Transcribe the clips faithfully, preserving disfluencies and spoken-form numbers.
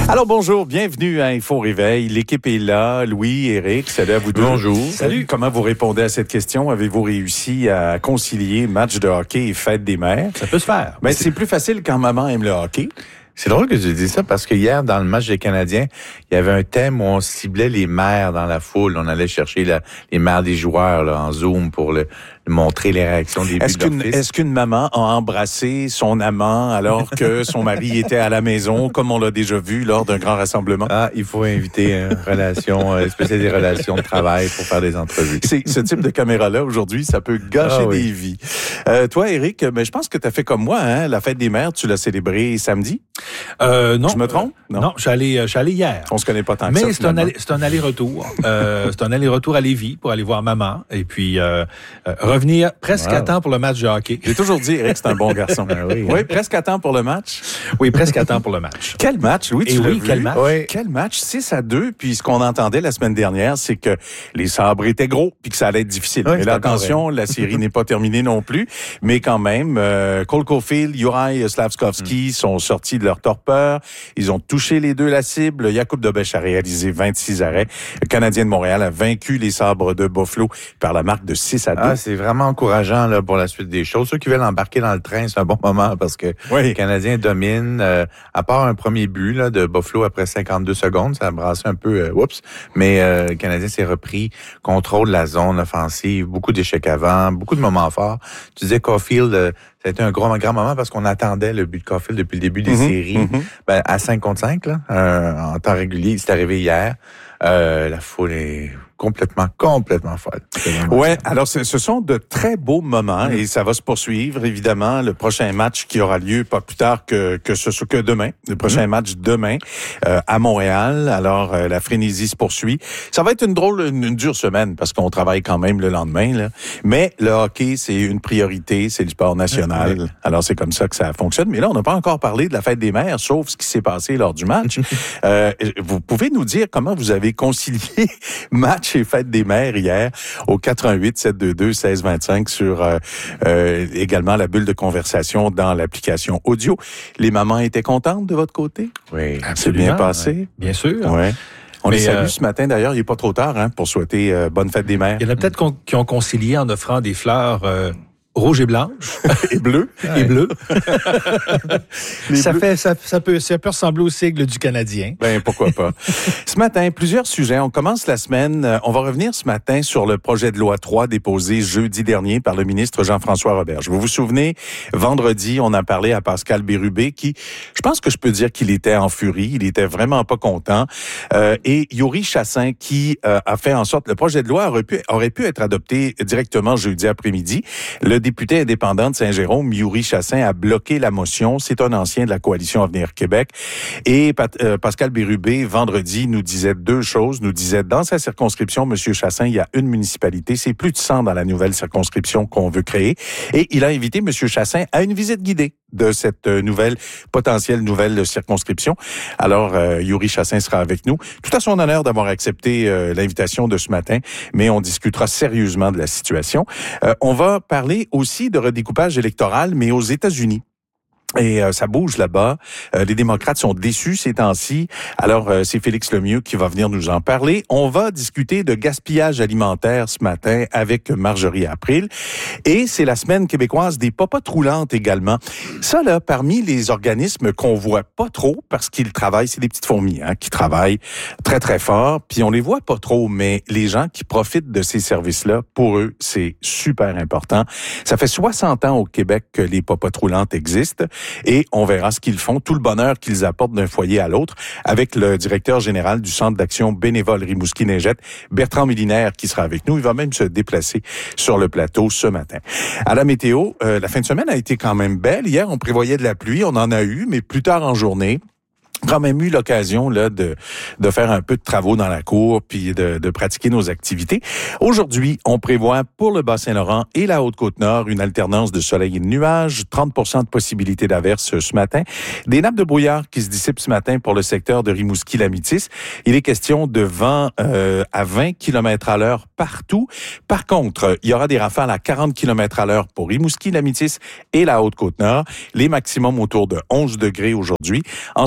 Alors bonjour, bienvenue à Info Réveil. L'équipe est là. Louis, Éric, salut à vous deux. Bonjour. Salut. Comment vous répondez à cette question? Avez-vous réussi à concilier match de hockey et fête des mères? Ça peut se faire. Ben, c'est plus facile quand maman aime le hockey. C'est drôle que tu dis ça parce que hier, dans le match des Canadiens, il y avait un thème où on ciblait les mères dans la foule. On allait chercher la, les mères des joueurs là, en Zoom pour le, montrer les réactions des buts Est-ce de leur qu'une, fils. est-ce qu'une maman a embrassé son amant alors que son mari était à la maison, comme on l'a déjà vu lors d'un grand rassemblement? Ah, il faut inviter une relation, euh, spécialiste des relations de travail pour faire des entrevues. C'est, ce type de caméra-là, aujourd'hui, ça peut gâcher Ah, oui. des vies. Euh, toi, Éric, ben, je pense que tu as fait comme moi, hein, la fête des mères, tu l'as célébrée samedi? Euh, non. Je me trompe? Non, non je suis allé, je suis allé hier. On se connaît pas tant que Mais ça. c'est un, aller, c'est un aller-retour. euh, c'est un aller-retour à Lévis pour aller voir maman et puis euh, euh, revenir presque Wow. à temps pour le match de hockey. J'ai toujours dit, Éric, c'est un bon garçon. Ah oui, oui, presque à temps pour le match. Oui, presque à temps pour le match. Quel match, Louis, tu Et l'as oui, vu? quel match? Oui. Quel match? six à deux. Puis ce qu'on entendait la semaine dernière, c'est que les sabres étaient gros puis que ça allait être difficile. Oui, mais c'est là, encore attention, la série n'est pas terminée non plus. Mais quand même, euh, Cole Caulfield, Juraj Slavkovski mm. sont sortis de leur torpeur. Ils ont touché les deux la cible. Jakub Dobeš a réalisé vingt-six arrêts. Le Canadien de Montréal a vaincu les sabres de Buffalo par la marque de six à deux. Ah, c'est vraiment encourageant là pour la suite des choses. Ceux qui veulent embarquer dans le train, c'est un bon moment parce que oui. les Canadiens dominent. Euh, à part un premier but là, de Buffalo après cinquante-deux secondes, ça a brassé un peu, euh, oups. Mais euh, le Canadien s'est repris, contrôle la zone offensive, beaucoup d'échecs avant, beaucoup de moments forts. Tu disais Caulfield, euh, ça a été un gros, un grand moment parce qu'on attendait le but de Caulfield depuis le début des mm-hmm, séries. Mm-hmm. Ben, à cinq contre cinq, là, euh, en temps régulier. C'est arrivé hier. Euh, la foule est complètement, complètement folle. Ouais, alors ce, ce sont de très beaux moments mmh. et ça va se poursuivre, évidemment. Le prochain match qui aura lieu pas plus tard que que ce que demain. Le prochain mmh. match demain euh, à Montréal. Alors, euh, la frénésie se poursuit. Ça va être une drôle, une, une dure semaine parce qu'on travaille quand même le lendemain, là. Mais le hockey, c'est une priorité, c'est le sport national. Mmh. Alors, c'est comme ça que ça fonctionne. Mais là, on n'a pas encore parlé de la fête des mères, sauf ce qui s'est passé lors du match. euh, vous pouvez nous dire comment vous avez concilié match et fête des mères hier au quatre un huit sept deux deux seize vingt-cinq sur euh, euh, également la bulle de conversation dans l'application audio. Les mamans étaient contentes de votre côté? Oui, c'est bien passé. Ouais. Bien sûr. Ouais. On Mais les salue euh, ce matin d'ailleurs, il n'est pas trop tard hein, pour souhaiter euh, bonne fête des mères. Il y en a peut-être qu'on, qui ont concilié en offrant des fleurs euh, rouges et blanches et bleues et bleues. ça bleus. fait ça, ça peut ça peut ressembler au sigle du Canadien. Ben pourquoi pas. Ce matin, plusieurs sujets. On commence la semaine. On va revenir ce matin sur le projet de loi trois déposé jeudi dernier par le ministre Jean-François Roberge. Vous vous souvenez, vendredi, on a parlé à Pascal Bérubé qui, je pense que je peux dire qu'il était en furie. Il était vraiment pas content. Euh, et Yuri Chassin qui euh, a fait en sorte, le projet de loi aurait pu, aurait pu être adopté directement jeudi après-midi. Le député indépendant de Saint-Jérôme, Yuri Chassin, a bloqué la motion. C'est un ancien de la coalition Avenir Québec. Et Pat, euh, Pascal Bérubé, vendredi, nous disait deux choses. Nous disait, dans sa circonscription, M. Chassin, il y a une municipalité. C'est plus de cent dans la nouvelle circonscription qu'on veut créer. Et il a invité M. Chassin à une visite guidée de cette nouvelle, potentielle nouvelle circonscription. Alors, euh, Yuri Chassin sera avec nous. Tout à son honneur d'avoir accepté euh, l'invitation de ce matin, mais on discutera sérieusement de la situation. Euh, on va parler aussi de redécoupage électoral, mais aux États-Unis. Et euh, ça bouge là-bas. Euh, les démocrates sont déçus ces temps-ci. Alors, euh, c'est Félix Lemieux qui va venir nous en parler. On va discuter de gaspillage alimentaire ce matin avec Marjorie April. Et c'est la semaine québécoise des popotes roulantes également. Ça, là, parmi les organismes qu'on voit pas trop, parce qu'ils travaillent, c'est des petites fourmis, hein, qui travaillent très, très fort, puis on les voit pas trop, mais les gens qui profitent de ces services-là, pour eux, c'est super important. Ça fait soixante ans au Québec que les popotes roulantes existent. Et on verra ce qu'ils font, tout le bonheur qu'ils apportent d'un foyer à l'autre, avec le directeur général du Centre d'action bénévole Rimouski-Neigette, Bertrand Millinaire, qui sera avec nous. Il va même se déplacer sur le plateau ce matin. À la météo, euh, la fin de semaine a été quand même belle. Hier, on prévoyait de la pluie, on en a eu, mais plus tard en journée, quand même eu l'occasion là de de faire un peu de travaux dans la cour puis de de pratiquer nos activités. Aujourd'hui, on prévoit pour le Bas-Saint-Laurent et la Haute-Côte-Nord une alternance de soleil et de nuages, trente pour cent de possibilité d'averse ce matin, des nappes de brouillard qui se dissipent ce matin pour le secteur de Rimouski-Lamitis. Il est question de vent euh, à vingt kilomètres à l'heure partout. Par contre, il y aura des rafales à quarante kilomètres à l'heure pour Rimouski-Lamitis et la Haute-Côte-Nord, les maximums autour de onze degrés aujourd'hui. En ce moment, il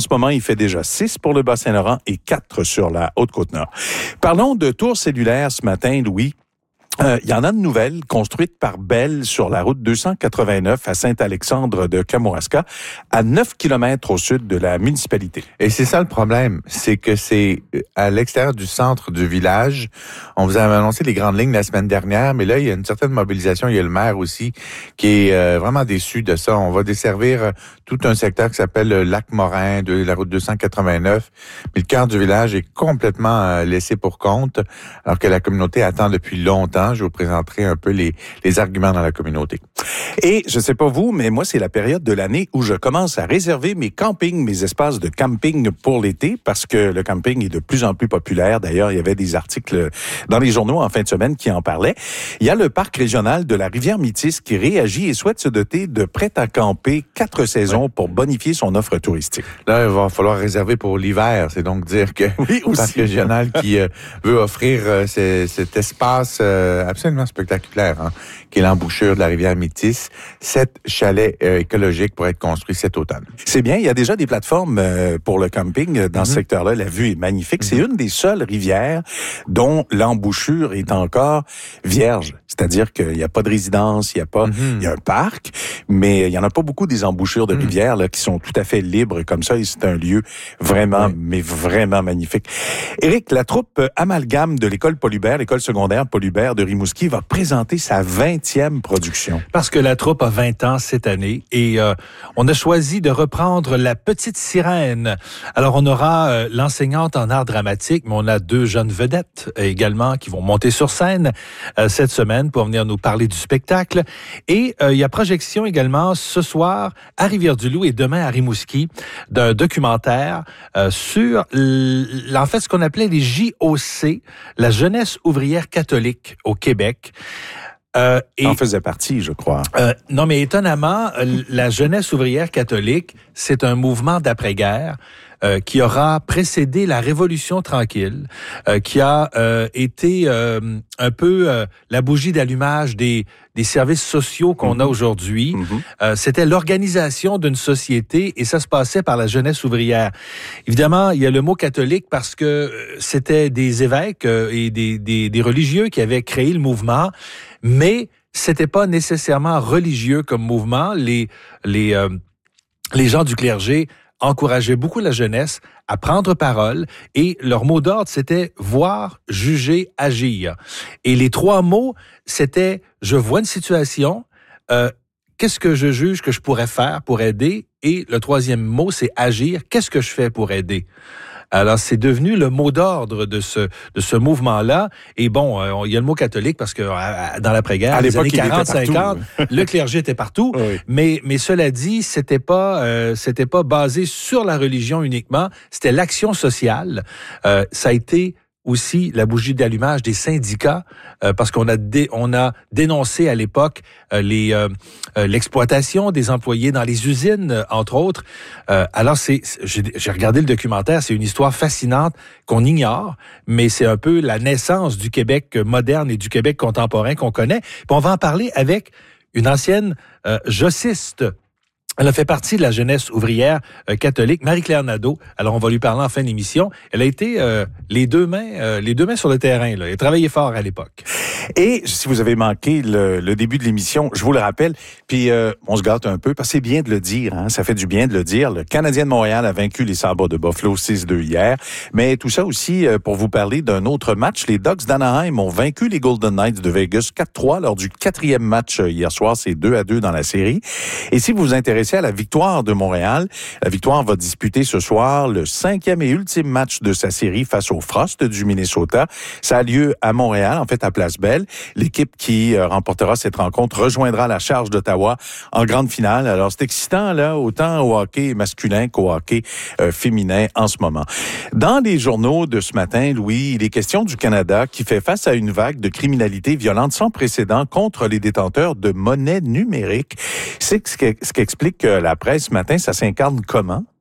fait déjà six pour le Bas-Saint-Laurent et quatre sur la Haute-Côte-Nord. Parlons de tours cellulaires ce matin, Louis. Il euh, y en a de nouvelles construites par Bell sur la route deux cent quatre-vingt-neuf à Saint-Alexandre de Kamouraska, à neuf kilomètres au sud de la municipalité. Et c'est ça le problème, c'est que c'est à l'extérieur du centre du village. On vous avait annoncé les grandes lignes la semaine dernière, mais là, il y a une certaine mobilisation. Il y a le maire aussi qui est euh, vraiment déçu de ça. On va desservir euh, tout un secteur qui s'appelle le Lac-Morin de la route deux cent quatre-vingt-neuf. Mais le cœur du village est complètement euh, laissé pour compte, alors que la communauté attend depuis longtemps. Je vous présenterai un peu les, les arguments dans la communauté. Et je sais pas vous, mais moi, c'est la période de l'année où je commence à réserver mes campings, mes espaces de camping pour l'été, parce que le camping est de plus en plus populaire. D'ailleurs, il y avait des articles dans les journaux en fin de semaine qui en parlaient. Il y a le parc régional de la Rivière-Métis qui réagit et souhaite se doter de prêts à camper quatre saisons oui. pour bonifier son offre touristique. Là, il va falloir réserver pour l'hiver. C'est donc dire que oui, le parc régional qui euh, veut offrir euh, c- cet espace euh, absolument spectaculaire, hein, qui est l'embouchure de la rivière Métis. Sept chalets euh, écologiques pourraient être construits cet automne. C'est bien, il y a déjà des plateformes euh, pour le camping dans mm-hmm. ce secteur-là. La vue est magnifique. Mm-hmm. C'est une des seules rivières dont l'embouchure est encore vierge. C'est-à-dire qu'il n'y a pas de résidence, il y a pas, mm-hmm. il y a un parc, mais il y en a pas beaucoup des embouchures de mm-hmm. rivières là, qui sont tout à fait libres comme ça. Et c'est un lieu vraiment, oui. mais vraiment magnifique. Éric, la troupe Amalgame de l'école Paul Hubert, l'école secondaire Paul Hubert de Rimouski, va présenter sa vingtième production. Parce que la troupe a vingt ans cette année et euh, on a choisi de reprendre La Petite Sirène. Alors, on aura euh, l'enseignante en art dramatique, mais on a deux jeunes vedettes euh, également qui vont monter sur scène euh, cette semaine pour venir nous parler du spectacle. Et euh, il y a projection également ce soir à Rivière-du-Loup et demain à Rimouski d'un documentaire euh, sur, l- en fait, ce qu'on appelait les J O C, la jeunesse ouvrière catholique au Québec. Euh, et, en faisait partie, je crois. Euh, non, mais étonnamment, la jeunesse ouvrière catholique, c'est un mouvement d'après-guerre euh, qui aura précédé la Révolution tranquille, euh, qui a euh, été euh, un peu euh, la bougie d'allumage des, des services sociaux qu'on mm-hmm. a aujourd'hui. Mm-hmm. Euh, c'était l'organisation d'une société et ça se passait par la jeunesse ouvrière. Évidemment, il y a le mot catholique parce que c'était des évêques euh, et des, des, des religieux qui avaient créé le mouvement, mais c'était pas nécessairement religieux comme mouvement. Les, les, euh, les gens du clergé encourageaient beaucoup la jeunesse à prendre parole et leur mot d'ordre, c'était voir, juger, agir. Et les trois mots, c'était je vois une situation, euh, qu'est-ce que je juge que je pourrais faire pour aider? Et le troisième mot, c'est agir, qu'est-ce que je fais pour aider? Alors, c'est devenu le mot d'ordre de ce de ce mouvement-là. Et bon, euh, il y a le mot catholique parce que euh, dans l'après-guerre, à les années quarante cinquante, le clergé était partout. Oui. Mais mais cela dit, c'était pas euh, c'était pas basé sur la religion uniquement. C'était l'action sociale. Euh, ça a été aussi la bougie d'allumage des syndicats euh, parce qu'on a dé, on a dénoncé à l'époque euh, les euh, euh, l'exploitation des employés dans les usines euh, entre autres. Euh, alors c'est j'ai, j'ai regardé le documentaire, c'est une histoire fascinante qu'on ignore, mais c'est un peu la naissance du Québec moderne et du Québec contemporain qu'on connaît. Puis on va en parler avec une ancienne euh, jossiste. Elle a fait partie de la jeunesse ouvrière euh, catholique, Marie-Claire Nadeau. Alors, on va lui parler en fin d'émission. Elle a été euh, les deux mains, euh, les deux mains sur le terrain. Là. Elle a travaillé fort à l'époque. Et si vous avez manqué le, le début de l'émission, je vous le rappelle. Puis euh, on se gâte un peu parce que c'est bien de le dire. Hein, ça fait du bien de le dire. Le Canadien de Montréal a vaincu les Sabres de Buffalo six deux hier. Mais tout ça aussi euh, pour vous parler d'un autre match. Les Ducks d'Anaheim ont vaincu les Golden Knights de Vegas quatre trois lors du quatrième match euh, hier soir. C'est deux à deux dans la série. Et si vous vous intéressez à la victoire de Montréal, la victoire va disputer ce soir le cinquième et ultime match de sa série face au Frost du Minnesota. Ça a lieu à Montréal, en fait à Place Belle. L'équipe qui euh, remportera cette rencontre rejoindra la Charge d'Ottawa en grande finale. Alors c'est excitant là, autant au hockey masculin qu'au hockey euh, féminin en ce moment. Dans les journaux de ce matin, Louis, il est question du Canada qui fait face à une vague de criminalité violente sans précédent contre les détenteurs de monnaie numérique. C'est ce qu'explique la presse ce matin, ça s'incarne comment?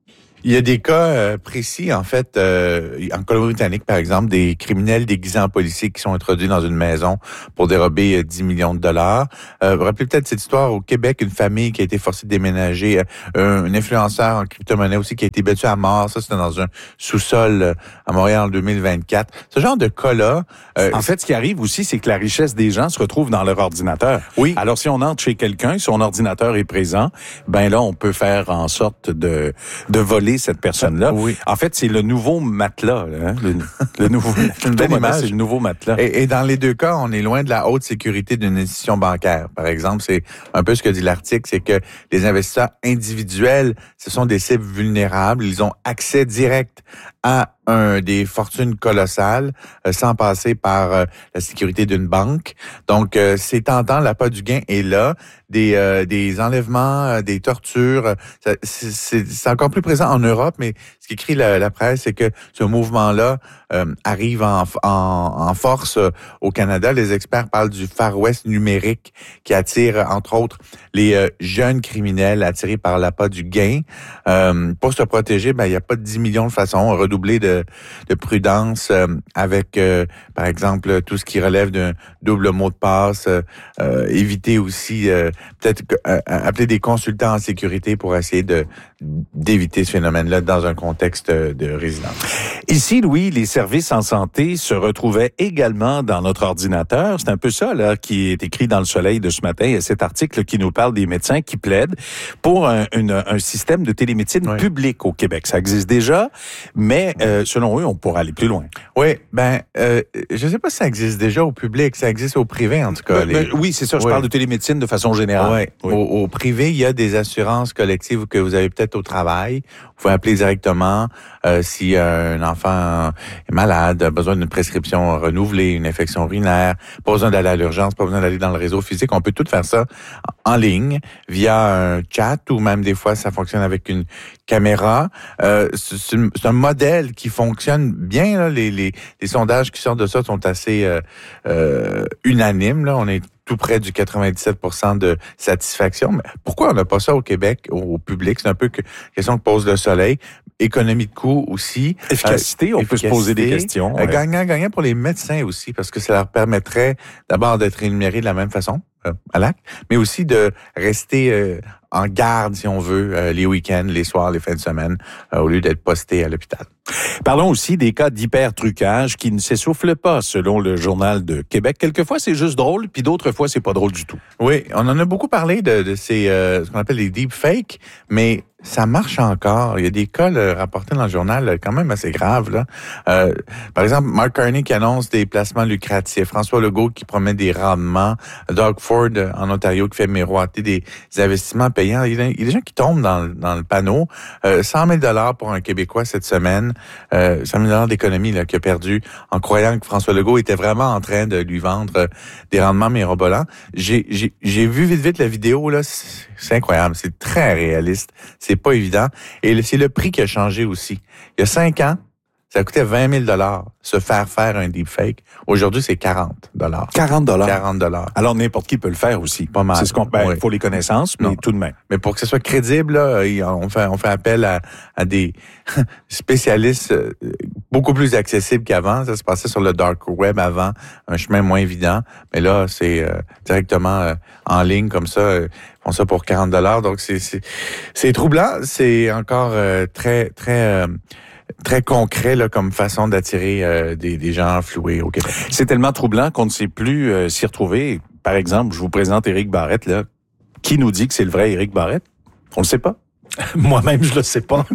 Il y a des cas euh, précis, en fait, euh, en Colombie-Britannique, par exemple, des criminels déguisés en policiers qui sont introduits dans une maison pour dérober euh, dix millions de dollars. Euh, vous rappelez peut-être cette histoire au Québec, une famille qui a été forcée de déménager, euh, un influenceur en crypto-monnaie aussi qui a été battu à mort. Ça, c'était dans un sous-sol euh, à Montréal en deux mille vingt-quatre. Ce genre de cas-là... Euh, en fait, ce qui arrive aussi, c'est que la richesse des gens se retrouve dans leur ordinateur. Oui. Alors, si on entre chez quelqu'un, si son ordinateur est présent, ben là, on peut faire en sorte de, de voler cette personne-là. Oui. En fait, c'est le nouveau matelas, là, hein? le, le nouveau, c'est une belle image. C'est le nouveau matelas. Et, et dans les deux cas, on est loin de la haute sécurité d'une institution bancaire. Par exemple, c'est un peu ce que dit l'article, c'est que les investisseurs individuels, ce sont des cibles vulnérables. Ils ont accès direct à un des fortunes colossales euh, sans passer par euh, la sécurité d'une banque. Donc, euh, c'est tentant, l'appât du gain est là. Des, euh, des enlèvements, euh, des tortures, euh, ça, c'est, c'est, c'est encore plus présent en Europe, mais ce qu'écrit la, la presse, c'est que ce mouvement-là euh, arrive en, en, en force euh, au Canada. Les experts parlent du Far West numérique qui attire, entre autres, les euh, jeunes criminels attirés par l'appât du gain. Euh, pour se protéger, ben il n'y a pas de dix millions de façons, redoubler de, de prudence euh, avec, euh, par exemple, tout ce qui relève d'un double mot de passe, euh, euh, éviter aussi euh, peut-être euh, appeler des consultants en sécurité pour essayer de d'éviter ce phénomène-là dans un contexte de résidence. Ici, Louis, les services en santé se retrouvaient également dans notre ordinateur. C'est un peu ça là qui est écrit dans Le Soleil de ce matin. Il y a cet article qui nous parle des médecins qui plaident pour un, une, un système de télémédecine oui. public au Québec. Ça existe déjà, mais euh, selon eux, on pourra aller plus loin. Oui, ben, euh, je ne sais pas si ça existe déjà au public. Ça existe au privé, en tout cas. Ben, les... ben, oui, c'est ça. Je oui. parle de télémédecine de façon générale. Ouais. Oui. Au, au privé, il y a des assurances collectives que vous avez peut-être au travail. Vous pouvez appeler directement euh, si un enfant est malade, a besoin d'une prescription renouvelée, une infection urinaire, pas besoin d'aller à l'urgence, pas besoin d'aller dans le réseau physique. On peut tout faire ça en ligne, via un chat, ou même des fois, ça fonctionne avec une caméra. Euh, c'est, une, c'est un modèle qui fonctionne bien. Là. Les, les, les sondages qui sortent de ça sont assez euh, euh, unanimes. Là. On est tout près du quatre-vingt-dix-sept pour cent de satisfaction. Mais pourquoi on n'a pas ça au Québec, au public? C'est un peu que question que pose Le Soleil. Économie de coût aussi. Efficacité, euh, on efficacité, peut se poser des questions. Ouais. Gagnant, gagnant pour les médecins aussi, parce que ça leur permettrait d'abord d'être rémunérés de la même façon euh, à l'acte, mais aussi de rester euh, en garde, si on veut, euh, les week-ends, les soirs, les fins de semaine, euh, au lieu d'être postés à l'hôpital. Parlons aussi des cas d'hypertrucage qui ne s'essoufflent pas, selon le Journal de Québec. Quelquefois, c'est juste drôle, puis d'autres fois, c'est pas drôle du tout. Oui, on en a beaucoup parlé de, de ces, euh, ce qu'on appelle les deepfakes, mais ça marche encore. Il y a des cas là, rapportés dans le journal là, quand même assez graves. Là. Euh, par exemple, Mark Carney qui annonce des placements lucratifs, François Legault qui promet des rendements, Doug Ford en Ontario qui fait miroiter des, des investissements payants. Il y, a, il y a des gens qui tombent dans, dans le panneau. Euh, cent mille dollars pour un Québécois cette semaine. Euh, cent mille dollars d'économie là, qu'il a perdu en croyant que François Legault était vraiment en train de lui vendre euh, des rendements mirobolants. J'ai, j'ai, j'ai vu vite vite la vidéo, là, c'est, c'est incroyable, c'est très réaliste, c'est pas évident. Et c'est le prix qui a changé aussi. Il y a cinq ans, ça coûtait vingt mille dollars se faire faire un deepfake. Aujourd'hui, c'est quarante dollars. quarante dollars. quarante dollars. Alors, n'importe qui peut le faire aussi. Pas mal. C'est ce qu'on, ben, oui. faut les connaissances, mais non. tout de même. Mais pour que ce soit crédible, là, on fait, on fait appel à, à des spécialistes beaucoup plus accessibles qu'avant. Ça se passait sur le dark web avant, un chemin moins évident. Mais là, c'est euh, directement euh, en ligne comme ça. Euh, font ça pour quarante dollars. Donc, c'est, c'est, c'est troublant. C'est encore euh, très, très... Euh, très concret là, comme façon d'attirer euh, des, des gens floués au Québec. C'est tellement troublant qu'on ne sait plus euh, s'y retrouver. Par exemple, je vous présente Éric Barrette. Là. Qui nous dit que c'est le vrai Éric Barrette? On le sait pas. Moi-même, je le sais pas.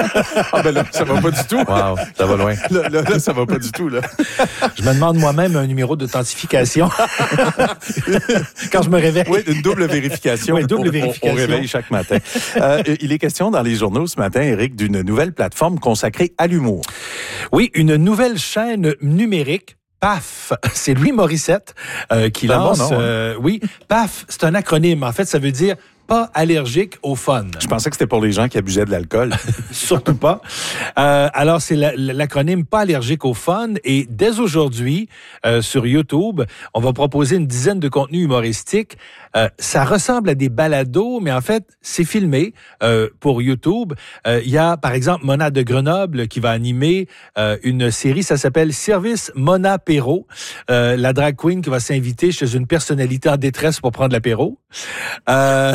Ah ben là, ça va pas du tout. Wow, ça va loin. Là, là, là, ça va pas du tout, là. Je me demande moi-même un numéro d'authentification quand je me réveille. Oui, une double vérification. Oui, double on, vérification. On, on réveille chaque matin. euh, il est question dans les journaux ce matin, Éric, d'une nouvelle plateforme consacrée à l'humour. Oui, une nouvelle chaîne numérique. P A F, c'est Louis Morissette euh, qui c'est lance. Bon, non, euh, oui, P A F, c'est un acronyme. En fait, ça veut dire pas allergique au fun. Je pensais que c'était pour les gens qui abusaient de l'alcool. Surtout pas. Euh, alors, c'est la, l'acronyme pas allergique au fun. Et dès aujourd'hui, euh, sur YouTube, on va proposer une dizaine de contenus humoristiques. Euh, ça ressemble à des balados, mais en fait, c'est filmé euh, pour YouTube. Euh, il y a, par exemple, Mona de Grenoble qui va animer euh, une série, ça s'appelle Service Mona Perro. Euh, la drag queen qui va s'inviter chez une personnalité en détresse pour prendre l'apéro. Euh,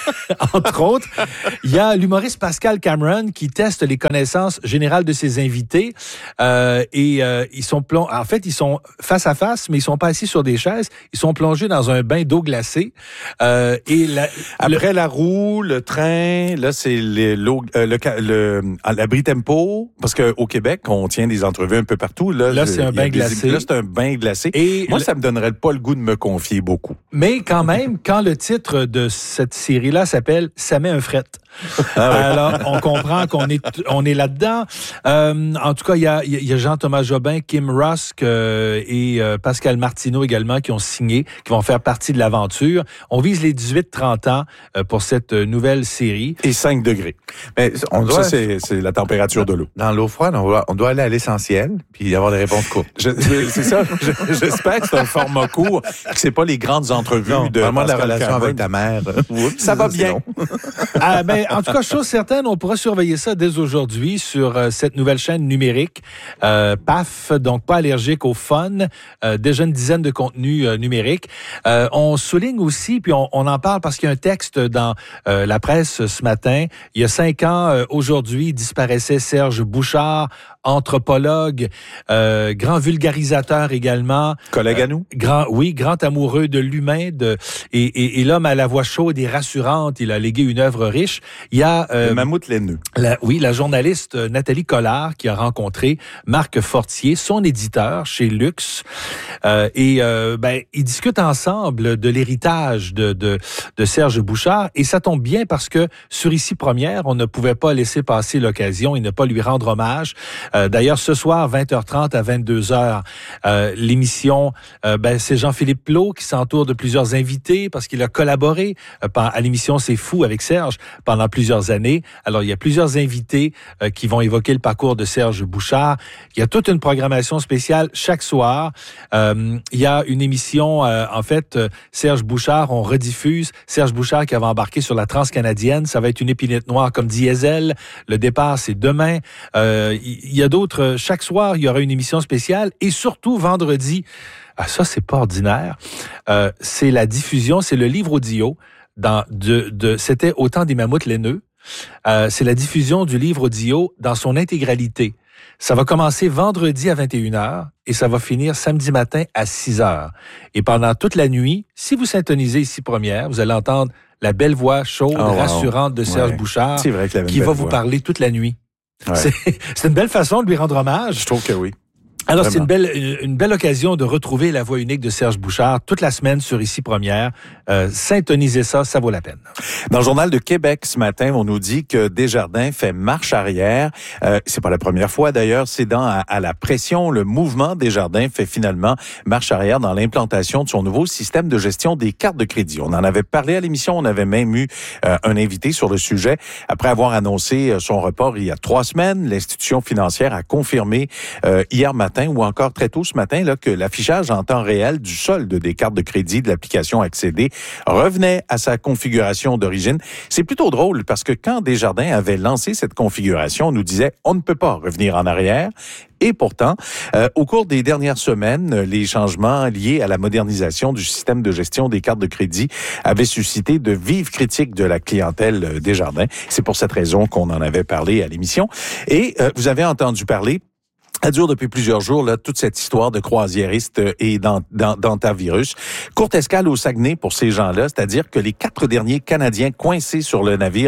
entre autres, il y a l'humoriste Pascal Cameron qui teste les connaissances générales de ses invités. Euh, et euh, ils sont plong... En fait, ils sont face à face, mais ils sont pas assis sur des chaises. Ils sont plongés dans un bain d'eau glacée. Euh, et la... Après le... la roue, le train, là, c'est les, l'eau, euh, le, le, l'abri tempo. Parce qu'au Québec, on tient des entrevues un peu partout. Là, là c'est un bain glacé. Là, c'est un bain glacé. Et moi, le... ça me donnerait pas le goût de me confier beaucoup. Mais quand même, quand le titre de cette série-là s'appelle « Ça met un fret ». Ah ouais. Alors, on comprend qu'on est on est là-dedans. Euh, en tout cas, il y a, y a Jean-Thomas Jobin, Kim Rusk euh, et euh, Pascal Martineau également qui ont signé, qui vont faire partie de l'aventure. On vise les dix-huit trente ans euh, pour cette nouvelle série. Et cinq degrés. Mais on doit, ça, c'est, c'est la température de l'eau. Dans l'eau froide, on doit, on doit aller à l'essentiel puis avoir des réponses courtes. Je, c'est ça. Je, j'espère que c'est un format court, que c'est pas les grandes entrevues non, de vraiment de la relation Cameron. avec ta mère. Oups, ça va bien. Ah, ben, en tout cas, chose certaine, on pourra surveiller ça dès aujourd'hui sur euh, cette nouvelle chaîne numérique. Euh, P A F, donc pas allergique au fun. Euh, déjà une dizaine de contenus euh, numériques. Euh, on souligne aussi, puis on, on en parle parce qu'il y a un texte dans euh, la presse ce matin. Il y a cinq ans, euh, aujourd'hui, disparaissait Serge Bouchard, anthropologue, euh, grand vulgarisateur également. Collègue à nous? Euh, grand, oui, grand amoureux de l'humain, de et, et, et l'homme à la voix chaude et rassurante. Il a légué une œuvre riche. Il y a euh, le mammouth laineux. La, oui, la journaliste Nathalie Collard qui a rencontré Marc Fortier, son éditeur chez Luxe, euh, et euh, ben ils discutent ensemble de l'héritage de, de de Serge Bouchard. Et ça tombe bien parce que sur Ici Première, on ne pouvait pas laisser passer l'occasion et ne pas lui rendre hommage. Euh, d'ailleurs, ce soir, vingt heures trente à vingt-deux heures, euh, l'émission, euh, ben, c'est Jean-Philippe Plot qui s'entoure de plusieurs invités parce qu'il a collaboré euh, à l'émission C'est Fou avec Serge pendant plusieurs années. Alors, il y a plusieurs invités euh, qui vont évoquer le parcours de Serge Bouchard. Il y a toute une programmation spéciale chaque soir. Euh, il y a une émission, euh, en fait, euh, Serge Bouchard, on rediffuse. Serge Bouchard qui avait embarqué sur la Transcanadienne. Ça va être une épinette noire comme Diesel. Le départ, c'est demain. Euh, il y a d'autres. Chaque soir, il y aura une émission spéciale. Et surtout, vendredi, ah, ça, c'est pas ordinaire. Euh, c'est la diffusion, c'est le livre audio. Dans de, de, c'était Au temps des mammouths laineux. Euh, c'est la diffusion du livre audio dans son intégralité. Ça va commencer vendredi à vingt et une heures et ça va finir samedi matin à six heures. Et pendant toute la nuit, si vous syntonisez Ici Première, vous allez entendre la belle voix chaude, oh, wow. rassurante de Serge ouais. Bouchard c'est vrai qu'il avait qui une va belle vous voix. parler toute la nuit. Ouais. C'est, c'est une belle façon de lui rendre hommage. Je trouve que oui. Alors, Vraiment. c'est une belle, une belle occasion de retrouver la voix unique de Serge Bouchard toute la semaine sur Ici Première. Euh, syntonisez ça, ça vaut la peine. Dans le Journal de Québec ce matin, on nous dit que Desjardins fait marche arrière. Euh, c'est pas la première fois d'ailleurs, c'est dans à, à la pression. Le mouvement Desjardins fait finalement marche arrière dans l'implantation de son nouveau système de gestion des cartes de crédit. On en avait parlé à l'émission, on avait même eu euh, un invité sur le sujet. Après avoir annoncé son report il y a trois semaines, l'institution financière a confirmé euh, hier matin ou encore très tôt ce matin là, que l'affichage en temps réel du solde des cartes de crédit de l'application Accéder revenait à sa configuration d'origine. C'est plutôt drôle parce que quand Desjardins avait lancé cette configuration, on nous disait on ne peut pas revenir en arrière. Et pourtant, euh, au cours des dernières semaines, les changements liés à la modernisation du système de gestion des cartes de crédit avaient suscité de vives critiques de la clientèle Desjardins. C'est pour cette raison qu'on en avait parlé à l'émission. Et euh, vous avez entendu parler. Ça dure depuis plusieurs jours, là, toute cette histoire de croisiériste et d'antavirus. Courte escale au Saguenay pour ces gens-là, c'est-à-dire que les quatre derniers Canadiens coincés sur le navire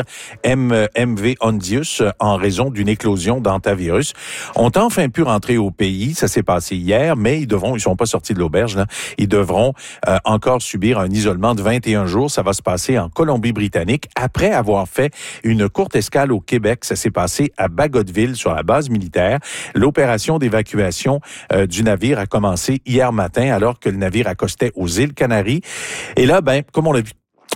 M V Ondius en raison d'une éclosion d'antavirus ont enfin pu rentrer au pays. Ça s'est passé hier, mais ils devront, ils sont pas sortis de l'auberge, là. Ils devront euh, encore subir un isolement de vingt et un jours. Ça va se passer en Colombie-Britannique après avoir fait une courte escale au Québec. Ça s'est passé à Bagotville sur la base militaire. L'opération d'évacuation euh, du navire a commencé hier matin alors que le navire accostait aux îles Canaries. Et là, ben, comme on l'a vu,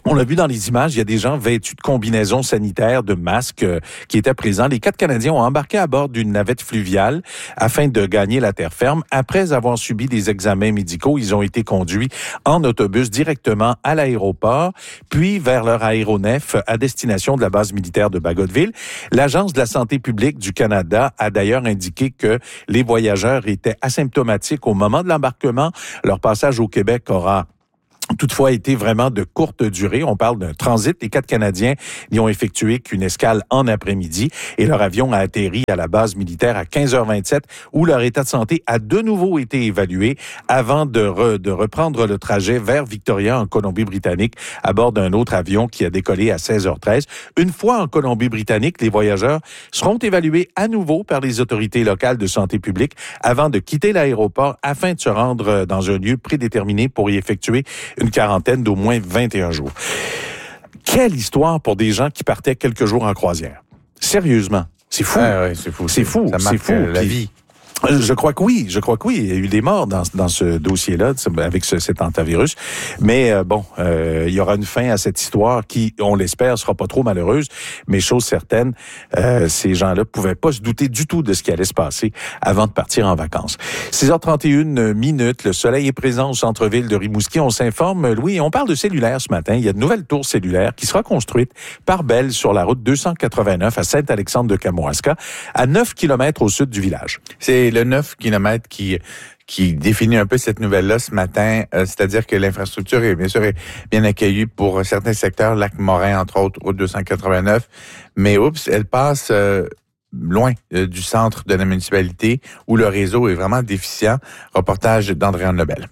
On l'a vu dans les images, il y a des gens vêtus de combinaisons sanitaires, de masques euh, qui étaient présents. Les quatre Canadiens ont embarqué à bord d'une navette fluviale afin de gagner la terre ferme. Après avoir subi des examens médicaux, ils ont été conduits en autobus directement à l'aéroport, puis vers leur aéronef à destination de la base militaire de Bagotville. L'Agence de la santé publique du Canada a d'ailleurs indiqué que les voyageurs étaient asymptomatiques au moment de l'embarquement. Leur passage au Québec aura toutefois été vraiment de courte durée. On parle d'un transit. Les quatre Canadiens n'y ont effectué qu'une escale en après-midi et leur avion a atterri à la base militaire à quinze heures vingt-sept où leur état de santé a de nouveau été évalué avant de, re, de reprendre le trajet vers Victoria en Colombie-Britannique à bord d'un autre avion qui a décollé à seize heures treize. Une fois en Colombie-Britannique, les voyageurs seront évalués à nouveau par les autorités locales de santé publique avant de quitter l'aéroport afin de se rendre dans un lieu prédéterminé pour y effectuer une quarantaine d'au moins vingt et un jours. Quelle histoire pour des gens qui partaient quelques jours en croisière. Sérieusement, c'est fou. Ah ouais, c'est fou. C'est fou, ça c'est fou. La Puis, vie. Je crois que oui, je crois que oui. Il y a eu des morts dans, dans ce dossier-là, avec ce, cet hantavirus. Mais euh, bon, euh, il y aura une fin à cette histoire qui, on l'espère, sera pas trop malheureuse. Mais chose certaine, euh, ces gens-là pouvaient pas se douter du tout de ce qui allait se passer avant de partir en vacances. six heures trente et une minutes, le soleil est présent au centre-ville de Rimouski. On s'informe, Louis, on parle de cellulaire ce matin. Il y a de nouvelles tours cellulaires qui sera construite par Bell sur la route deux cent quatre-vingt-neuf à Saint-Alexandre-de-Kamouraska, à neuf kilomètres au sud du village. C'est le neuf kilomètres qui qui définit un peu cette nouvelle-là ce matin, euh, c'est-à-dire que l'infrastructure est bien sûr est bien accueillie pour certains secteurs, Lac-Morin entre autres, route deux cent quatre-vingt-neuf, mais oups, elle passe euh, loin euh, du centre de la municipalité où le réseau est vraiment déficient. Reportage d'Andréane Lebel.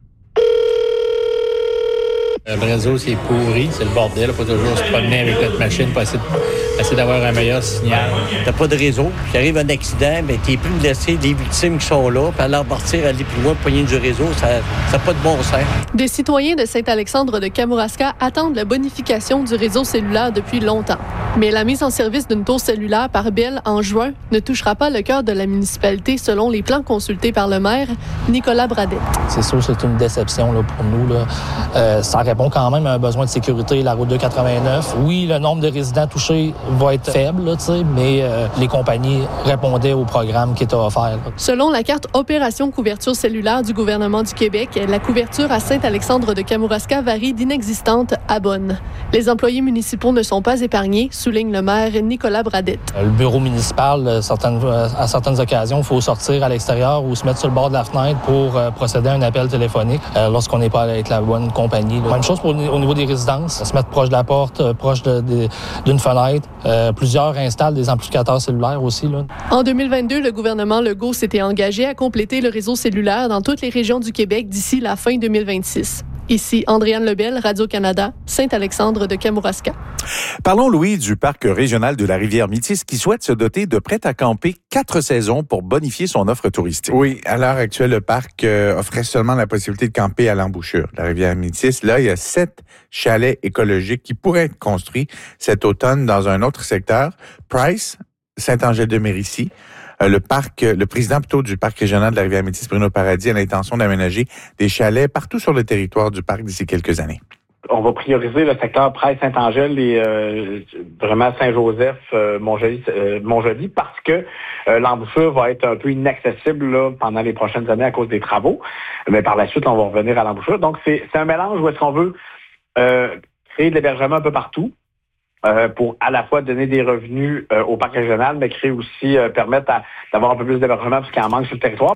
Le réseau, c'est pourri, c'est le bordel. Il faut toujours se promener avec notre machine pour essayer, de, essayer d'avoir un meilleur signal. T'as pas de réseau. Puis arrive un accident, ben t'es plus de laisser les victimes qui sont là, puis aller repartir, aller plus loin, poigner du réseau, ça n'a pas de bon sens. Des citoyens de Saint-Alexandre de Kamouraska attendent la bonification du réseau cellulaire depuis longtemps. Mais la mise en service d'une tour cellulaire par Bell en juin ne touchera pas le cœur de la municipalité selon les plans consultés par le maire, Nicolas Bradette. C'est sûr, c'est une déception là, pour nous. Là. Euh, ça répond quand même à un besoin de sécurité, la route deux cent quatre-vingt-neuf. Oui, le nombre de résidents touchés va être faible, là, mais euh, les compagnies répondaient au programme qui était offert. Là. Selon la carte Opération couverture cellulaire du gouvernement du Québec, la couverture à Saint-Alexandre de Kamouraska varie d'inexistante à bonne. Les employés municipaux ne sont pas épargnés, souligne le maire Nicolas Bradette. Le bureau municipal, certaines, à certaines occasions, il faut sortir à l'extérieur ou se mettre sur le bord de la fenêtre pour euh, procéder à un appel téléphonique euh, lorsqu'on n'est pas avec la bonne compagnie. Là. Même chose pour, au niveau des résidences, se mettre proche de la porte, euh, proche de, de, d'une fenêtre. Euh, plusieurs installent des amplificateurs cellulaires aussi. Là. En deux mille vingt-deux, le gouvernement Legault s'était engagé à compléter le réseau cellulaire dans toutes les régions du Québec d'ici la fin deux mille vingt-six. Ici Andréane Lebel, Radio-Canada, Saint-Alexandre de Kamouraska. Parlons, Louis, du parc régional de la Rivière-Métis qui souhaite se doter de prêts à camper quatre saisons pour bonifier son offre touristique. Oui, à l'heure actuelle, le parc euh, offrait seulement la possibilité de camper à l'embouchure de la Rivière-Métis. Là, il y a sept chalets écologiques qui pourraient être construits cet automne dans un autre secteur. Price, Saint-Angèle-de-Mérici. Le parc, le président plutôt du parc régional de la Rivière-Métis, Bruno Paradis, a l'intention d'aménager des chalets partout sur le territoire du parc d'ici quelques années. On va prioriser le secteur Price-Saint-Angèle et euh, vraiment Saint-Joseph, euh, Montjoli, euh, Montjoli, parce que euh, l'embouchure va être un peu inaccessible là, pendant les prochaines années à cause des travaux. Mais par la suite, on va revenir à l'embouchure. Donc, c'est, c'est un mélange où est-ce qu'on veut euh, créer de l'hébergement un peu partout. Euh, pour à la fois donner des revenus euh, au parc régional, mais créer aussi, euh, permettre à, d'avoir un peu plus d'hébergement parce qu'il en manque sur le territoire.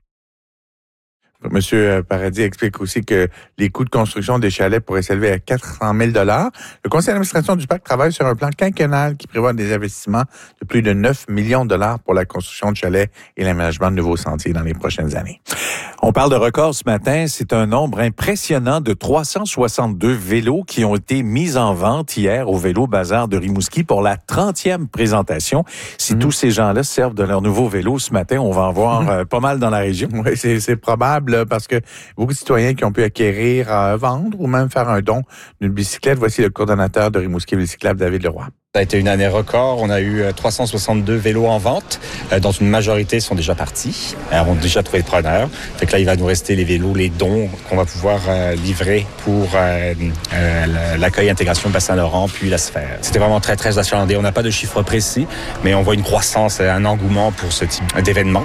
Monsieur Paradis explique aussi que les coûts de construction des chalets pourraient s'élever à quatre cent mille dollars. Le conseil d'administration du parc travaille sur un plan quinquennal qui prévoit des investissements de plus de neuf millions de dollars pour la construction de chalets et l'aménagement de nouveaux sentiers dans les prochaines années. On parle de record ce matin. C'est un nombre impressionnant de trois cent soixante-deux vélos qui ont été mis en vente hier au Vélo Bazar de Rimouski pour la trentième présentation. Si mmh. tous ces gens-là servent de leur nouveau vélo ce matin, on va en voir mmh. euh, pas mal dans la région. Oui, c'est, c'est probable là, parce que beaucoup de citoyens qui ont pu acquérir, euh, vendre ou même faire un don d'une bicyclette. Voici le coordonnateur de Rimouski Vélocyclable, David Leroy. Ça a été une année record. On a eu trois cent soixante-deux vélos en vente, euh, dont une majorité sont déjà partis. Alors, on a déjà trouvé le preneur. Fait que là, il va nous rester les vélos, les dons qu'on va pouvoir euh, livrer pour euh, euh, l'accueil intégration Bas-Saint-Laurent, puis la sphère. C'était vraiment très, très achalandé. On n'a pas de chiffres précis, mais on voit une croissance, un engouement pour ce type d'événement.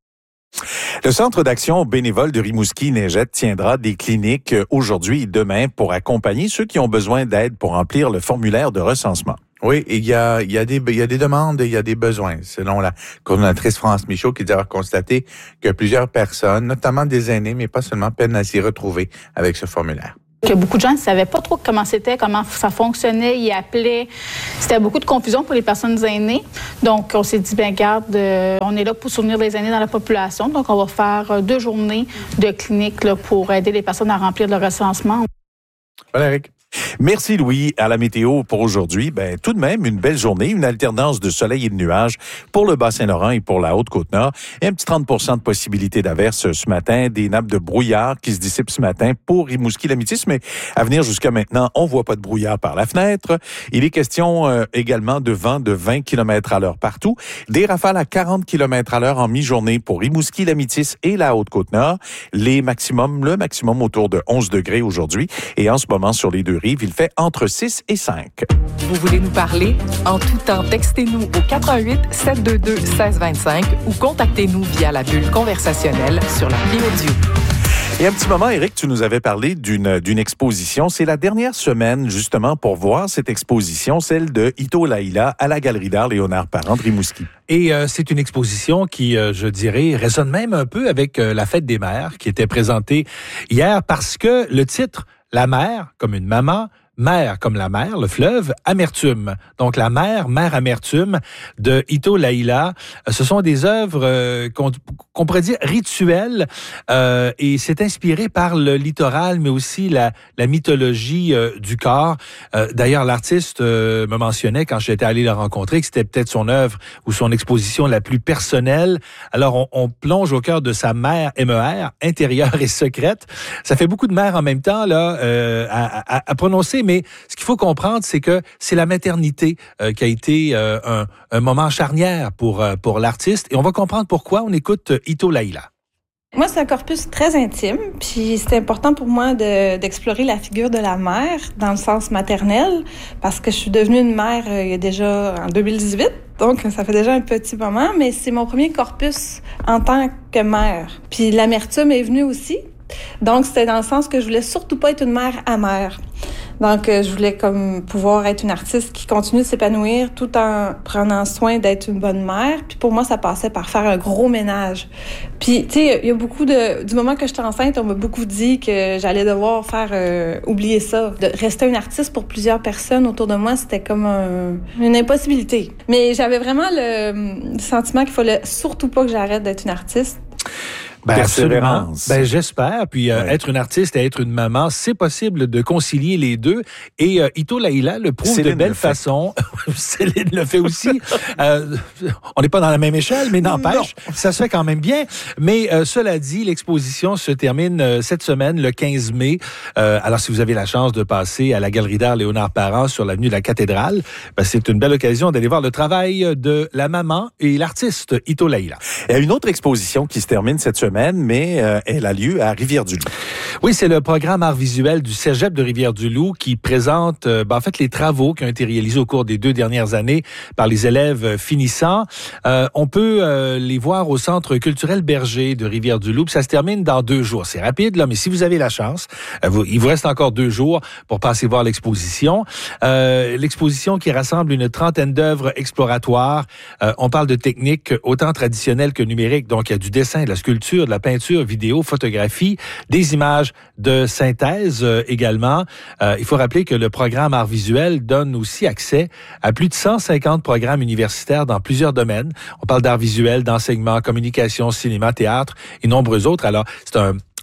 Le Centre d'action bénévole de Rimouski-Neigette tiendra des cliniques aujourd'hui et demain pour accompagner ceux qui ont besoin d'aide pour remplir le formulaire de recensement. Oui, il y a, il y a des, il y a des demandes et il y a des besoins. Selon la coordonnatrice France Michaud, qui dit avoir constaté que plusieurs personnes, notamment des aînés, mais pas seulement, peinent à s'y retrouver avec ce formulaire. Que beaucoup de gens ne savaient pas trop comment c'était, comment ça fonctionnait, ils appelaient. C'était beaucoup de confusion pour les personnes aînées. Donc, on s'est dit, bien, garde, euh, on est là pour soutenir les aînés dans la population. Donc, on va faire deux journées de clinique là, pour aider les personnes à remplir le recensement. Voilà, Eric. Merci Louis. À la météo pour aujourd'hui, ben tout de même une belle journée, une alternance de soleil et de nuages pour le Bas-Saint-Laurent et pour la Haute-Côte-Nord. Et un petit trente pour cent de possibilité d'averse ce matin, des nappes de brouillard qui se dissipent ce matin pour Rimouski-Lamitis, mais à venir jusqu'à maintenant, on voit pas de brouillard par la fenêtre. Il est question euh, également de vent de vingt kilomètres à l'heure partout, des rafales à quarante kilomètres à l'heure en mi-journée pour Rimouski-Lamitis et la Haute-Côte-Nord. Les maximums, le maximum autour de onze degrés aujourd'hui et en ce moment sur les deux rives, il fait entre six et cinq. Vous voulez nous parler? En tout temps, textez-nous au quatre un huit, sept deux deux, un six deux cinq ou contactez-nous via la bulle conversationnelle sur l'appli audio. Et un petit moment, Éric, tu nous avais parlé d'une, d'une exposition. C'est la dernière semaine, justement, pour voir cette exposition, celle de Ito Laïla à la Galerie d'art Léonard Parent de Rimouski. Et euh, c'est une exposition qui, euh, je dirais, résonne même un peu avec euh, la Fête des mères qui était présentée hier parce que le titre, La mère, comme une maman, Mère comme la mer, le fleuve, amertume. Donc la mer, mère amertume de Ito Laïla. Ce sont des œuvres euh, qu'on, qu'on pourrait dire rituelles euh, et c'est inspiré par le littoral, mais aussi la, la mythologie euh, du corps. Euh, d'ailleurs, l'artiste euh, me mentionnait quand j'étais allé la rencontrer que c'était peut-être son œuvre ou son exposition la plus personnelle. Alors on, on plonge au cœur de sa mer, M E R, intérieure et secrète. Ça fait beaucoup de mer en même temps là euh, à, à, à prononcer. Mais ce qu'il faut comprendre, c'est que c'est la maternité euh, qui a été euh, un, un moment charnière pour, euh, pour l'artiste. Et on va comprendre pourquoi. On écoute euh, Ito Laïla. Moi, c'est un corpus très intime, puis c'est important pour moi de, d'explorer la figure de la mère dans le sens maternel, parce que je suis devenue une mère euh, il y a déjà en deux mille dix-huit, donc ça fait déjà un petit moment, mais c'est mon premier corpus en tant que mère. Puis l'amertume est venue aussi, donc c'était dans le sens que je voulais surtout pas être une mère amère. Donc, euh, je voulais comme pouvoir être une artiste qui continue de s'épanouir tout en prenant soin d'être une bonne mère. Puis pour moi, ça passait par faire un gros ménage. Puis, tu sais, il y a beaucoup de... Du moment que j'étais enceinte, on m'a beaucoup dit que j'allais devoir faire... Euh, oublier ça. De rester une artiste pour plusieurs personnes autour de moi, c'était comme un, une impossibilité. Mais j'avais vraiment le, le sentiment qu'il fallait surtout pas que j'arrête d'être une artiste. Ben absolument. Ben j'espère. Puis euh, ouais. Être une artiste et être une maman, c'est possible de concilier les deux. Et euh, Ito Laïla le prouve Céline de belle façon. Céline le fait aussi. euh, on n'est pas dans la même échelle, mais n'empêche, non. Ça se fait quand même bien. Mais euh, cela dit, l'exposition se termine euh, cette semaine, le quinze mai. Euh, alors si vous avez la chance de passer à la Galerie d'art Léonard Parent sur l'avenue de la Cathédrale, ben, c'est une belle occasion d'aller voir le travail de la maman et l'artiste Ito Laïla. Il y a une autre exposition qui se termine cette semaine, mais euh, elle a lieu à Rivière-du-Loup. Oui, c'est le programme art visuel du Cégep de Rivière-du-Loup qui présente euh, ben, en fait les travaux qui ont été réalisés au cours des deux dernières années par les élèves finissants. Euh, on peut euh, les voir au Centre culturel Berger de Rivière-du-Loup. Ça se termine dans deux jours. C'est rapide, là, mais si vous avez la chance, euh, vous, il vous reste encore deux jours pour passer voir l'exposition. Euh, l'exposition qui rassemble une trentaine d'œuvres exploratoires. Euh, on parle de techniques autant traditionnelles que numériques. Donc, il y a du dessin, de la sculpture, de la peinture, vidéo, photographie, des images de synthèse euh, également. Euh, il faut rappeler que le programme art visuel donne aussi accès à plus de cent cinquante programmes universitaires dans plusieurs domaines. On parle d'art visuel, d'enseignement, communication, cinéma, théâtre et nombreux autres. Alors, c'est un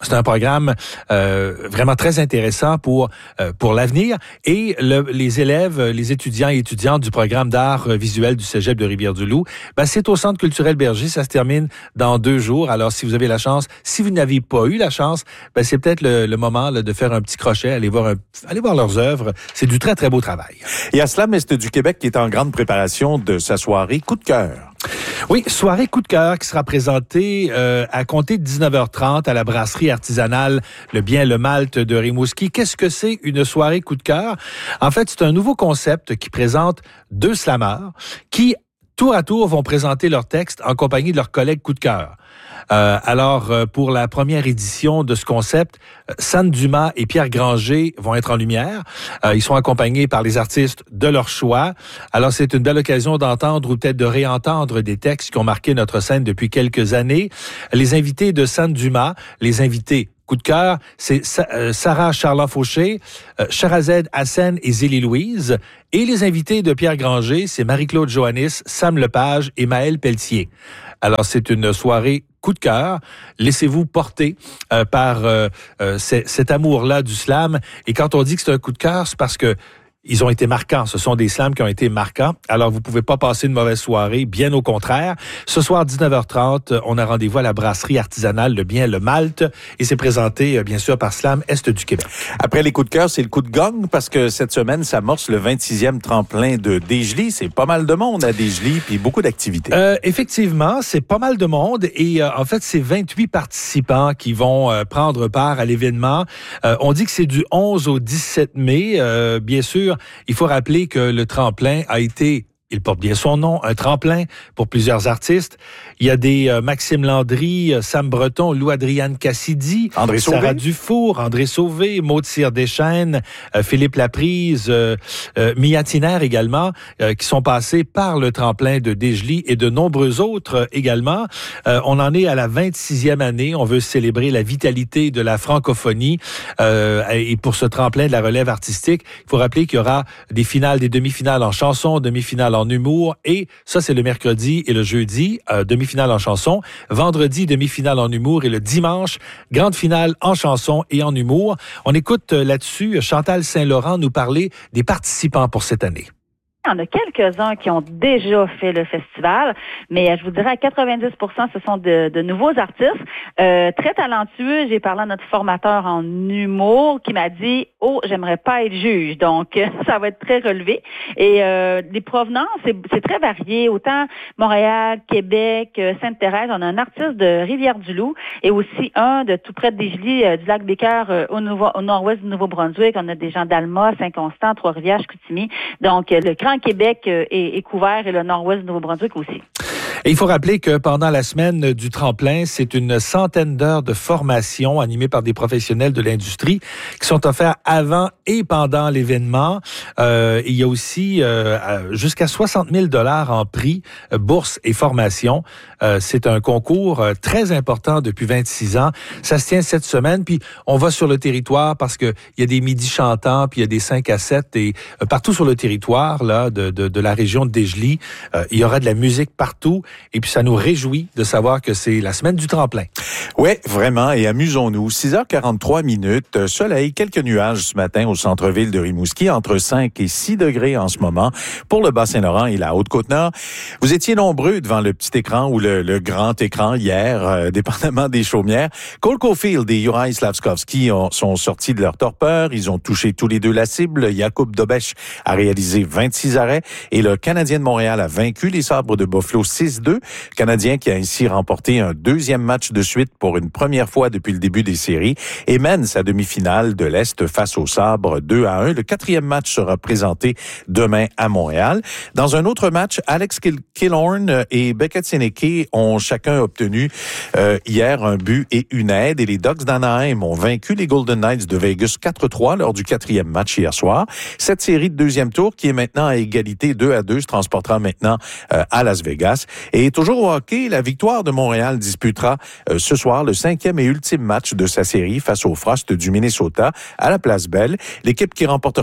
C'est un programme euh, vraiment très intéressant pour euh, pour l'avenir. Et le, les élèves, les étudiants et étudiantes du programme d'art visuel du Cégep de Rivière-du-Loup, ben, c'est au Centre culturel Berger. Ça se termine dans deux jours. Alors, si vous avez la chance, si vous n'avez pas eu la chance, ben, c'est peut-être le, le moment là, de faire un petit crochet, aller voir, un, aller voir leurs œuvres. C'est du très, très beau travail. Il y a Slam Est du Québec qui est en grande préparation de sa soirée Coup de cœur. Oui, soirée coup de cœur qui sera présentée euh, à compter de dix-neuf heures trente à la brasserie artisanale Le Bien le Malte de Rimouski. Qu'est-ce que c'est une soirée coup de cœur? En fait, c'est un nouveau concept qui présente deux slammeurs qui, tour à tour, vont présenter leur texte en compagnie de leurs collègues coup de cœur. Euh, alors, euh, pour la première édition de ce concept, euh, Sanne Dumas et Pierre Granger vont être en lumière. Euh, ils sont accompagnés par les artistes de leur choix. Alors, c'est une belle occasion d'entendre ou peut-être de réentendre des textes qui ont marqué notre scène depuis quelques années. Les invités de Sanne Dumas, les invités coup de cœur, c'est Sarah Charland-Fauché, euh, Charazed Hassen et Zélie Louise. Et les invités de Pierre Granger, c'est Marie-Claude Joannis, Sam Lepage et Maëlle Pelletier. Alors, c'est une soirée coup de cœur. Laissez-vous porter euh, par euh, euh, cet amour-là du slam. Et quand on dit que c'est un coup de cœur, c'est parce que ils ont été marquants. Ce sont des slams qui ont été marquants. Alors, vous pouvez pas passer une mauvaise soirée, bien au contraire. Ce soir, dix-neuf heures trente, on a rendez-vous à la brasserie artisanale Le Bien le Malte et c'est présenté, bien sûr, par Slam Est du Québec. Après les coups de cœur, c'est le coup de gang parce que cette semaine s'amorce le vingt-sixième tremplin de Desjely. C'est pas mal de monde à Desjely puis beaucoup d'activités. Euh, effectivement, c'est pas mal de monde et euh, en fait, c'est vingt-huit participants qui vont euh, prendre part à l'événement. Euh, on dit que c'est du onze au dix-sept mai. Euh, bien sûr, il faut rappeler que le tremplin a été, il porte bien son nom, un tremplin pour plusieurs artistes. Il y a des euh, Maxime Landry, euh, Sam Breton, Lou-Adriane Cassidy, André Sauvé, Sarah Dufour, André Sauvé, Maud Cyr-Deschênes, euh, Philippe Laprise, euh, euh, Mia Tiner également, euh, qui sont passés par le tremplin de Desjely et de nombreux autres euh, également. Euh, on en est à la vingt-sixième année. On veut célébrer la vitalité de la francophonie euh, et pour ce tremplin de la relève artistique, il faut rappeler qu'il y aura des finales, des demi-finales en chanson, demi-finales en en humour et ça c'est le mercredi et le jeudi, euh, demi-finale en chanson, vendredi demi-finale en humour et le dimanche grande finale en chanson et en humour. On écoute euh, là-dessus Chantal Saint-Laurent nous parler des participants pour cette année. Il y en a quelques-uns qui ont déjà fait le festival, mais je vous dirais à quatre-vingt-dix pour cent, ce sont de, de nouveaux artistes, euh, très talentueux. J'ai parlé à notre formateur en humour qui m'a dit « Oh, j'aimerais pas être juge ». Donc, ça va être très relevé. Et euh, les provenances, c'est, c'est très varié. Autant Montréal, Québec, Sainte-Thérèse, on a un artiste de Rivière-du-Loup et aussi un de tout près de Desjely, euh, du lac Bécoeur euh, au, nouveau, au nord-ouest du Nouveau-Brunswick. On a des gens d'Alma, Saint-Constant, Trois-Rivières, Chicoutimi. Donc, le grand Québec est, est couvert et le nord-ouest du Nouveau-Brunswick aussi. Et il faut rappeler que pendant la semaine du tremplin, c'est une centaine d'heures de formation animées par des professionnels de l'industrie qui sont offerts avant et pendant l'événement. Euh, il y a aussi euh, jusqu'à soixante mille dollars en prix, euh, bourse et formation. Euh, c'est un concours euh, très important depuis vingt-six ans. Ça se tient cette semaine, puis on va sur le territoire parce que il y a des midis chantants, puis il y a des cinq à sept et euh, partout sur le territoire là de, de, de la région de Desjely, euh, il y aura de la musique partout. Et puis, ça nous réjouit de savoir que c'est la semaine du tremplin. Oui, vraiment. Et amusons-nous. six heures quarante-trois minutes. Soleil, quelques nuages ce matin au centre-ville de Rimouski, entre cinq et six degrés en ce moment pour le Bas-Saint-Laurent et la Haute-Côte-Nord. Vous étiez nombreux devant le petit écran ou le, le grand écran hier, euh, dépendamment des chaumières. Cole Caulfield et Juraj Slavkovski ont, sont sortis de leur torpeur. Ils ont touché tous les deux la cible. Jakub Dobeš a réalisé vingt-six arrêts et le Canadien de Montréal a vaincu les Sabres de Buffalo six deux. Le Canadien qui a ainsi remporté un deuxième match de suite pour une première fois depuis le début des séries et mène sa demi-finale de l'Est face aux Sabres deux à un. Le quatrième match sera présenté demain à Montréal. Dans un autre match, Alex Killorn et Beckett Seneke ont chacun obtenu euh, hier un but et une aide et les Ducks d'Anaheim ont vaincu les Golden Knights de Vegas quatre trois lors du quatrième match hier soir. Cette série de deuxième tour qui est maintenant à égalité deux à deux se transportera maintenant euh, à Las Vegas. Et toujours au hockey, la victoire de Montréal disputera euh, ce soir le cinquième et ultime match de sa série face aux Frost du Minnesota à la Place Belle. L'équipe qui remportera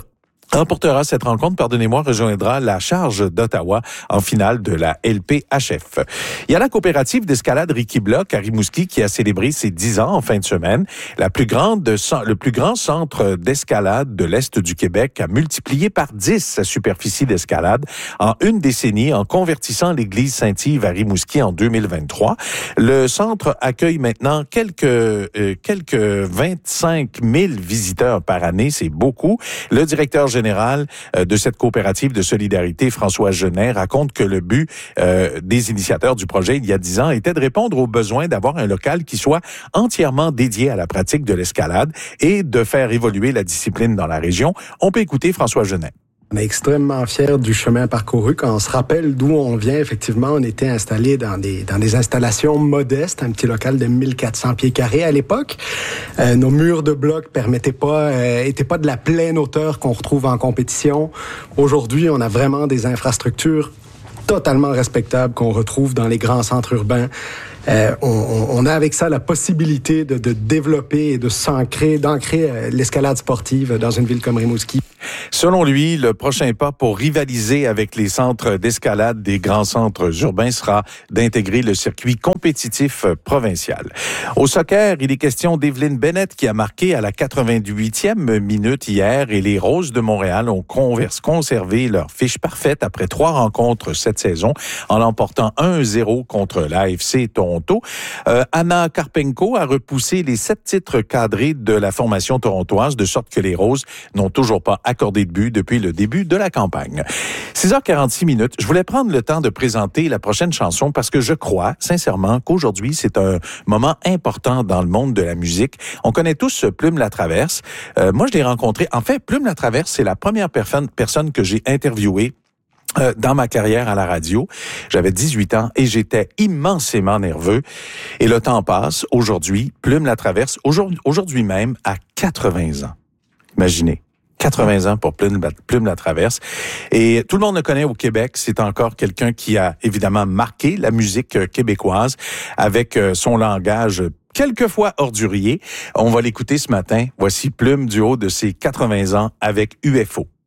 remportera cette rencontre, pardonnez-moi, rejoindra la Charge d'Ottawa en finale de la L P H F. Il y a la coopérative d'escalade Ricky Block à Rimouski qui a célébré ses dix ans en fin de semaine. La plus grande, le plus grand centre d'escalade de l'Est du Québec a multiplié par dix sa superficie d'escalade en une décennie en convertissant l'église Saint-Yves à Rimouski en deux mille vingt-trois. Le centre accueille maintenant quelques, euh, quelques vingt-cinq mille visiteurs par année. C'est beaucoup. Le directeur général de cette coopérative de solidarité, François Genet, raconte que le but euh, des initiateurs du projet il y a dix ans était de répondre aux besoins d'avoir un local qui soit entièrement dédié à la pratique de l'escalade et de faire évoluer la discipline dans la région. On peut écouter François Genet. On est extrêmement fiers du chemin parcouru. Quand on se rappelle d'où on vient, effectivement, on était installé dans des dans des installations modestes, un petit local de mille quatre cents pieds carrés à l'époque. Euh, nos murs de blocs permettaient pas, euh, étaient pas de la pleine hauteur qu'on retrouve en compétition. Aujourd'hui, on a vraiment des infrastructures totalement respectables qu'on retrouve dans les grands centres urbains. Euh, on, on a avec ça la possibilité de, de développer et de s'ancrer, d'ancrer euh, l'escalade sportive dans une ville comme Rimouski. Selon lui, le prochain pas pour rivaliser avec les centres d'escalade des grands centres urbains sera d'intégrer le circuit compétitif provincial. Au soccer, il est question d'Evelyn Bennett qui a marqué à la quatre-vingt-huitième minute hier et les Roses de Montréal ont conservé leur fiche parfaite après trois rencontres cette saison en l'emportant un zéro contre l'A F C Toronto. Euh, Anna Karpenko a repoussé les sept titres cadrés de la formation torontoise de sorte que les Roses n'ont toujours pas accordé de but depuis le début de la campagne. six heures quarante-six minutes. Je voulais prendre le temps de présenter la prochaine chanson parce que je crois sincèrement qu'aujourd'hui, c'est un moment important dans le monde de la musique. On connaît tous Plume Latraverse. Euh, moi, je l'ai rencontré. En fait, Plume Latraverse, c'est la première personne, personne que j'ai interviewée Euh, dans ma carrière à la radio. J'avais dix-huit ans et j'étais immensément nerveux. Et le temps passe. Aujourd'hui, Plume Latraverse, aujourd'hui, aujourd'hui même, à quatre-vingts ans. Imaginez. quatre-vingts ans pour Plume, Plume Latraverse. Et tout le monde le connaît au Québec. C'est encore quelqu'un qui a évidemment marqué la musique québécoise avec son langage quelquefois ordurier. On va l'écouter ce matin. Voici Plume du haut de ses quatre-vingts ans avec U F O.